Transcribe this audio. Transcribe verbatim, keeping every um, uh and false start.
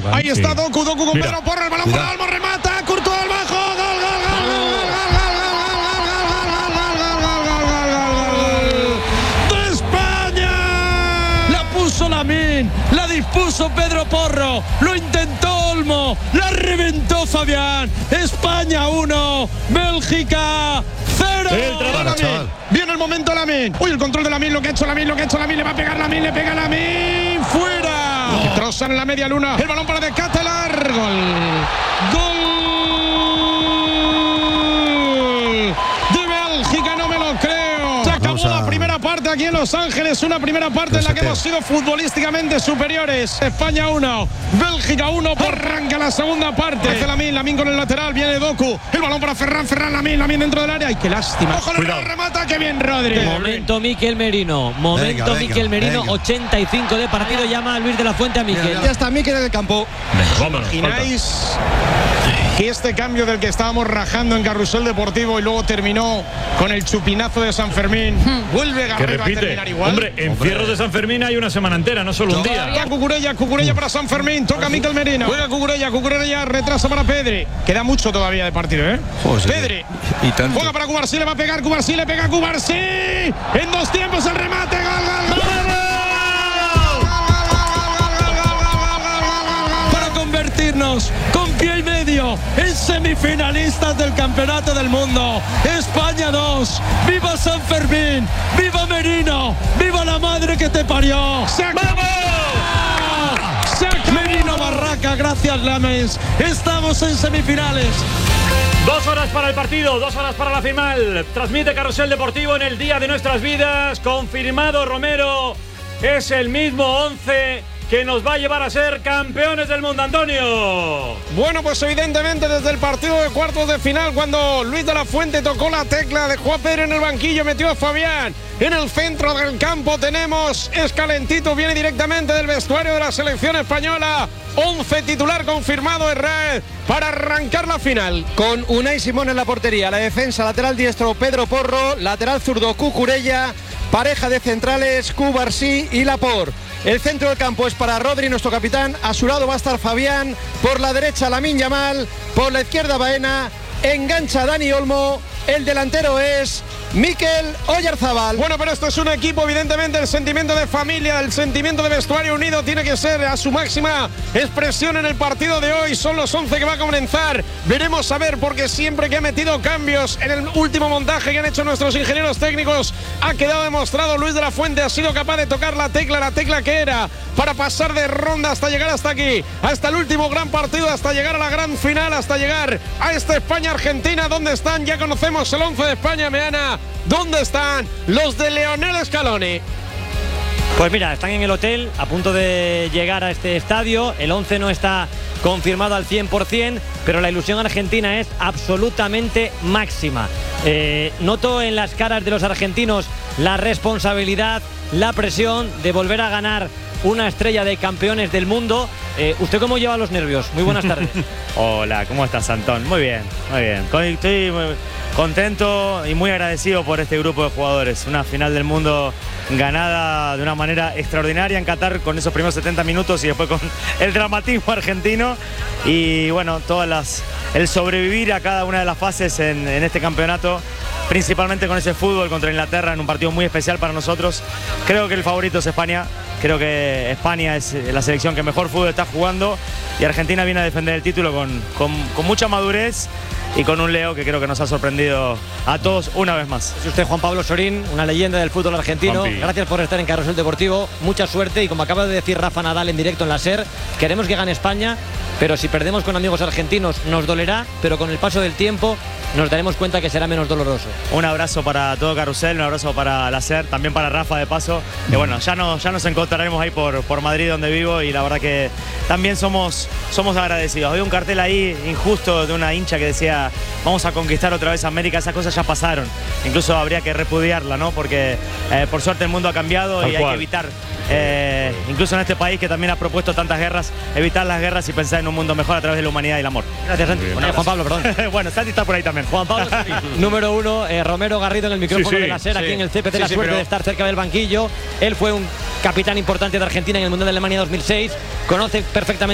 Iván. Ahí está sí. Doku, Doku con Mira. Pedro Porro, el balón para Olmo, remata, Courtois al bajo, gol, gol, gol, gol, gol, gol, gol, gol, gol, gol, gol, gol, gol, gol, gol, de España. La puso Lamine, la dispuso Pedro Porro, lo intentó Olmo, la reventó Fabián. España uno, Bélgica cero. El trabajo, chaval. Viene el momento de Lamine. Uy, el control de Lamine, lo que ha hecho Lamine, lo que ha hecho Lamine, le va a pegar Lamine, le pega Lamine, fuera. Oh. Trozan en la media luna, el balón para De Ketelaere, gol. Gol de Bélgica, no me lo creo. Se acabó a... la primera parte aquí en Los Ángeles, una primera parte en la que hemos sido futbolísticamente superiores. España uno, Bélgica uno, arranca la segunda parte. Hace Lamine, Lamine con el lateral, viene Doku, el balón para Ferran, Ferran, Lamine, Lamine dentro del área. Ay, qué lástima. Ojo, le remata, qué bien Rodri. Momento Mikel Merino, momento Venga, venga, Mikel Merino, venga. ochenta y cinco de partido, llama a Luis de la Fuente a Mikel. Ya está Mikel en el campo. Vámonos, ¿Imagináis que este cambio del que estábamos rajando en Carrusel Deportivo y luego terminó con el chupinazo de San Fermín? Vuelve que Garrido a repite. terminar igual. Hombre, en Fierros de San Fermín hay una semana entera, no solo un día. Toca Cucurella, Cucurella para San Fermín, toca Mikel Merino. Juega Cucurella, Cucurella retrasa para Pedri. Queda mucho todavía de partido, ¿eh? Joder, Pedri. y tanto. Juega para Cubarsí, le va a pegar Cubarsí, le pega Cubarsí. En dos tiempos el remate, gol, gol, gol. Para convertirnos con pie y medio en semifinalistas del Campeonato del Mundo. España dos, viva San Fermín, viva Merino, viva la madre que te parió. ¡Se acabó! ¡Se acabó! Merino Barraca, gracias Lames, estamos en semifinales. Dos horas para el partido, dos horas para la final. Transmite Carrusel Deportivo en el día de nuestras vidas. Confirmado Romero, es el mismo once que nos va a llevar a ser campeones del mundo, Antonio. Bueno, pues evidentemente desde el partido de cuartos de final, cuando Luis de la Fuente tocó la tecla, dejó a Pedro en el banquillo, metió a Fabián en el centro del campo. Tenemos, es calentito, viene directamente del vestuario de la selección española. once titular confirmado en red para arrancar la final. Con Unai Simón en la portería, la defensa lateral diestro Pedro Porro, lateral zurdo Cucurella, pareja de centrales Cubarsí y Laporte. El centro del campo es para Rodri, nuestro capitán. A su lado va a estar Fabián. Por la derecha Lamine Yamal. Por la izquierda Baena. Engancha Dani Olmo. El delantero es Mikel Oyarzabal. Bueno, pero esto es un equipo, evidentemente el sentimiento de familia, el sentimiento de vestuario unido tiene que ser a su máxima expresión en el partido de hoy. Son los once que va a comenzar. Veremos a ver, porque siempre que ha metido cambios en el último montaje que han hecho nuestros ingenieros técnicos, ha quedado demostrado. Luis de la Fuente ha sido capaz de tocar la tecla, la tecla que era para pasar de ronda hasta llegar hasta aquí, hasta el último gran partido, hasta llegar a la gran final, hasta llegar a esta España-Argentina. ¿Dónde están? Ya conocemos el once de España, Meana. ¿Dónde están los de Lionel Scaloni? Pues mira, están en el hotel a punto de llegar a este estadio. El once no está confirmado al cien por cien, pero la ilusión argentina es absolutamente máxima. Eh, noto en las caras de los argentinos la responsabilidad, la presión de volver a ganar una estrella de campeones del mundo. Eh, ¿Usted cómo lleva los nervios? Muy buenas tardes. Hola, ¿cómo estás, Antón? Muy bien, muy bien. Estoy muy contento y muy agradecido por este grupo de jugadores. Una final del mundo ganada de una manera extraordinaria en Qatar, con esos primeros setenta minutos y después con el dramatismo argentino. Y bueno, todas las, el sobrevivir a cada una de las fases en, en este campeonato, principalmente con ese fútbol contra Inglaterra en un partido muy especial para nosotros. Creo que el favorito es España. Creo que España es la selección que mejor fútbol está jugando y Argentina viene a defender el título con, con, con mucha madurez y con un Leo que creo que nos ha sorprendido a todos una vez más. Es usted Juan Pablo Sorín, una leyenda del fútbol argentino. Juanpi. Gracias por estar en Carrusel Deportivo. Mucha suerte y como acaba de decir Rafa Nadal en directo en la SER, queremos que gane España, pero si perdemos con amigos argentinos nos dolerá, pero con el paso del tiempo nos daremos cuenta que será menos doloroso. Un abrazo para todo Carrusel, un abrazo para la SER, también para Rafa de paso. Y bueno, ya, no, ya nos encontraremos ahí por, por Madrid donde vivo y la verdad que también somos, somos agradecidos. Había un cartel ahí injusto de una hincha que decía vamos a conquistar otra vez América. Esas cosas ya pasaron. Incluso habría que repudiarla, ¿no? Porque eh, por suerte el mundo ha cambiado Tal y hay cual. que evitar, eh, incluso en este país que también ha propuesto tantas guerras, evitar las guerras y pensar en un mundo mejor a través de la humanidad y el amor. Gracias, Santi. Muy bien. Eh, Juan Pablo, perdón. Bueno, Santi está por ahí también. Juan Pablo, número uno, eh, Romero Garrido en el micrófono Sí, sí, de la SER, sí. aquí en el C P T, Sí, la sí, suerte pero- de estar cerca del banquillo. Él fue un capitán importante de Argentina en el Mundial de Alemania dos mil seis, conoce perfectamente